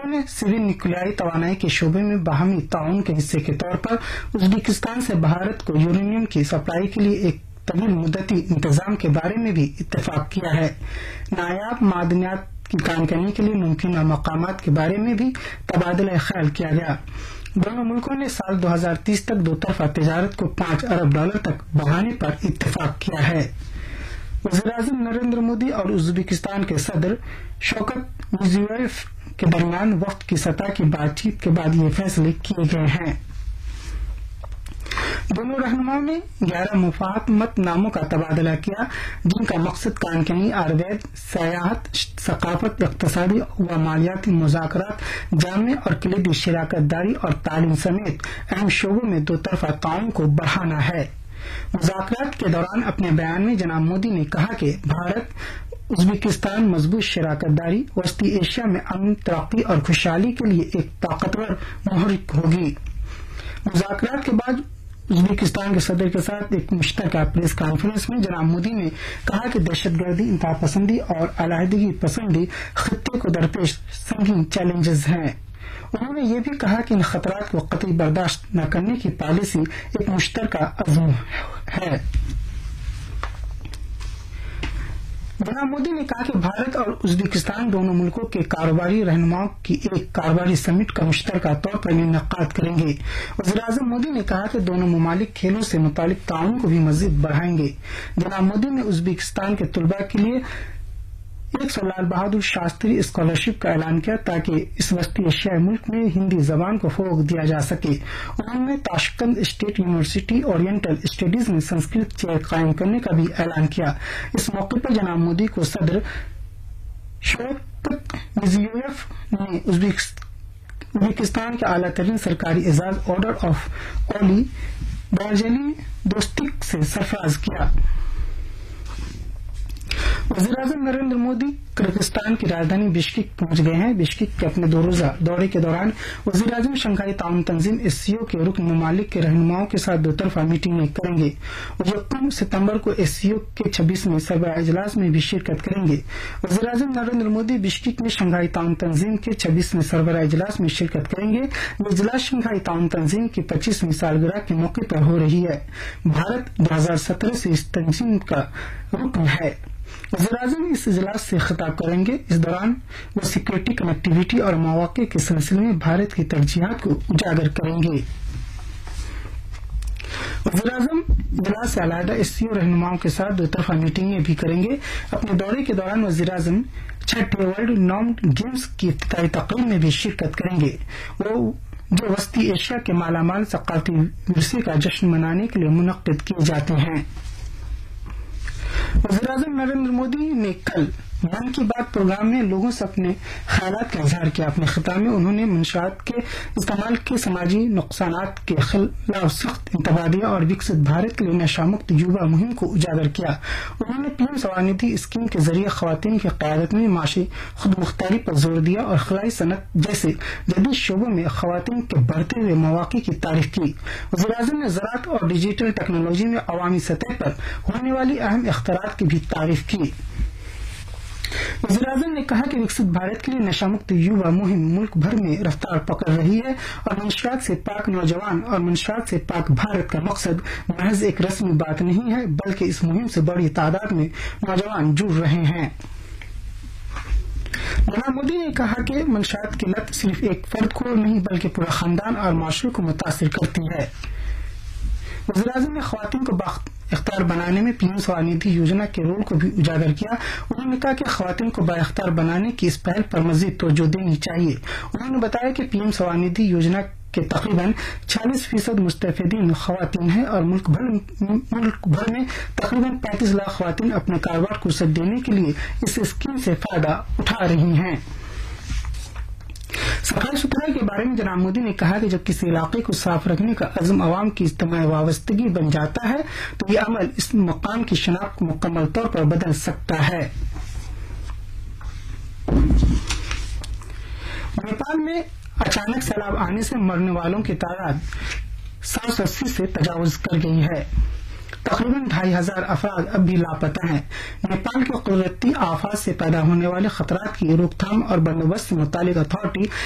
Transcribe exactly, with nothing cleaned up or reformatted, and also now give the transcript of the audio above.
نے civil nuclei तवानाई के शोबे में बाहमी ताउन के हिस्से के तौर पर उज्बेकिस्तान से भारत को यूरेनियम की सप्लाई के लिए एक तवील मुद्दती इंतजाम के बारे में भी इत्तेफाक किया है। नायाब मादनियात की काम करने के लिए मुमकिन मकामात के बारे में भी तबादला ख्याल किया गया। दोनों मुल्कों ने साल दो हजार तीस तक दो तरफा तजारत को पांच अरब डॉलर तक बढ़ाने पर इत्तेफाक किया है। वज़ीर-ए-आज़म नरेंद्र मोदी और उज्बेकिस्तान के सदर शौकत मिर्जियोयेव के दरमियान वक्त की सतह की बातचीत के बाद ये फैसले किए गए हैं। दोनों रहनुमाओं ने ग्यारह मुफाहमत नामों का तबादला किया, जिनका मकसद कानकनी, आयुर्वेद, सयाहत, सकाफत, इक्तसादी व मालियाती मुज़ाकरात, जामे और कलीदी शिराकतदारी और तालीम समेत अहम शोबों में दो तरफा ताउन को बढ़ाना है। मुज़ाकरात के दौरान अपने बयान में जनाब मोदी ने कहा कि भारत उज्बेकिस्तान मजबूत शिराकतदारी वस्ती एशिया में अमन, तरक्की और खुशहाली के लिए एक ताकतवर मुहर्रिक होगी। मुज़ाकरात के बाद उज्बेकिस्तान के सदर के साथ एक मुश्तरका प्रेस कॉन्फ्रेंस में जनाब मोदी ने कहा कि दहशतगर्दी, इंतहा पसंदी और अलहदगी पसंदी खित्ते को दरपेश संगीन चैलेंजेस हैं। उन्होंने ये भी कहा कि इन खतरात को कतई बर्दाश्त न करने की पॉलिसी एक मुश्तरका अज़्म है। जनाब मोदी ने कहा कि भारत और उज्बेकिस्तान दोनों मुल्कों के कारोबारी रहनुमाओं की एक कारोबारी समिट का मुश्तरका तौर पर इनेकाद करेंगे। वज़ीर-ए-आज़म मोदी ने कहा कि दोनों ममालिक खेलों से मुतालिक ताउन को भी मजीद बढ़ाएंगे। जनाब मोदी ने उज्बेकिस्तान के तुलबा के लिए एक सौ लाल बहादुर शास्त्री स्कॉलरशिप का ऐलान किया ताकि इस वस्ती एशियाई मुल्क में हिंदी जबान को फरोग दिया जा सके। उन्होंने Tashkent state university oriental studies में संस्कृत चेयर कायम करने का भी ऐलान किया। इस मौके पर जनाब मोदी को सदर शौकत मिर्जियोयेव ने उज्बेकिस्तान के आला तरीन सरकारी एजाज ऑर्डर ऑफ ओली दार्जिलिंग दोस्तिक से सरफराज किया। वज़ीर-ए-आज़म नरेंद्र मोदी किर्गिस्तान की राजधानी बिश्केक पहुंच गए हैं। बिश्केक के अपने दो रोजा दौरे के दौरान वज़ीर-ए-आज़म शंघाई ताउन तंजीम एससीओ के रुकन ममालिक के रहनुमाओं के साथ दो तरफा मीटिंगें करेंगे। यकम सितंबर को एससीओ के छब्बीसवें सरबराह इजलास में भी शिरकत करेंगे। वज़ीर-ए-आज़म नरेंद्र मोदी बिश्केक में शंघाई ताउन तंजीम के छब्बीसवें सरबराह इजलास में शिरकत करेंगे। ये इजलास शंघाई ताउन तंजीम की पच्चीसवीं सालगिरह के मौके पर हो रही है। भारत दो हजार सत्रह से इस तंजीम का रुकन है। वज़ीर-ए-आज़म इस इजलास से खिताब करेंगे। इस दौरान वो सिक्योरिटी, कनेक्टिविटी और मौके के सिलसिले में भारत की तरजीहात को उजागर करेंगे। वज़ीर-ए-आज़म इजलास से अलहदा एससीओ रहनुमाओं के साथ दो तरफा मीटिंगें भी करेंगे। अपने दौरे के दौरान वज़ीर-ए-आज़म छठे वर्ल्ड नॉम गेम्स की इफ्तिताई तकरीब में भी शिरकत करेंगे, वो जो वस्ती एशिया के मालामाल सकाफती विरसे का जश्न मनाने के लिए मुनक्किद किए जाते हैं। वज़ीर-ए-आज़म नरेंद्र मोदी ने कल मन की बात प्रोग्राम में लोगों से अपने ख्यालात का इजहार किया। अपने खिताब में उन्होंने मंशआत के इस्तेमाल के समाजी नुकसानात के खिलाफ सख्त इंतबा दिया और विकसित भारत के लिए नशा मुक्त युवा मुहिम को उजागर किया। उन्होंने पीएम स्वानिधि स्कीम के जरिए खवातीन की क़यादत में माशी खुद मुख्तारी पर जोर दिया और खलाई सनत जैसे जदीद शोबों में खवातीन के बढ़ते हुए मौक़े की तारीफ की। वज़ीर-ए-आज़म ने ज़राअत और डिजिटल टेक्नोलॉजी में अवामी सतह पर होने वाली अहम इख्तिरात की भी तारीफ की। वज़ीर-ए-आज़म ने कहा कि विकसित भारत के लिए नशा मुक्त युवा मुहिम मुल्क भर में रफ्तार पकड़ रही है और मंशरात से पाक नौजवान और मंशरात से पाक भारत का मकसद महज एक रस्मी बात नहीं है, बल्कि इस मुहिम से बड़ी तादाद में नौजवान जुड़ रहे हैं। जनाब मोदी ने कहा कि मंशरात की लत सिर्फ एक फर्द को नहीं बल्कि पूरा खानदान और माशरे को मुतासिर करती है। वज़ीर-ए-आज़म ने ख्वातीन को बाख्तियार बनाने में पीएम स्वानिधि योजना के रोल को भी उजागर किया। उन्होंने कहा कि ख्वातीन को बाख्तियार बनाने की इस पहल पर मजीद तवज्जो देनी चाहिए। उन्होंने बताया कि पीएम स्वानिधि योजना के तकरीबन छियालीस फीसद मुस्तफीदीन ख्वातीन हैं और मुल्क भर मुल्क भर में तकरीबन पैंतीस लाख ख्वातीन अपने कारोबार को वसअत देने के लिए इस स्कीम से फायदा उठा रही हैं। सफाई सुथराई के बारे में जनाब मोदी ने कहा कि जब किसी इलाके को साफ रखने का अज़्म अवाम की इज्तिमाई वाबस्तगी बन जाता है तो ये अमल इस मकाम की शनाख्त को मुकम्मल तौर पर बदल सकता है। नेपाल में अचानक सैलाब आने से मरने वालों की तादाद सात सौ अस्सी से तजावुज कर गई है। तकरीबन ढाई हजार अफराद अब भी लापता हैं। नेपाल के कुदरती आफात से पैदा होने वाले खतरात की रोकथाम और बंदोबस्त से मुतालिक अथॉरिटी